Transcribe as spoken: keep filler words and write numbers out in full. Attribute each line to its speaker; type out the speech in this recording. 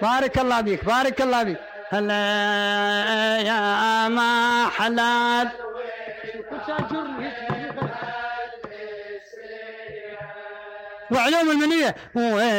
Speaker 1: بارك الله بيك بارك الله بيك. هلا يا ما حلال وعلوم المنية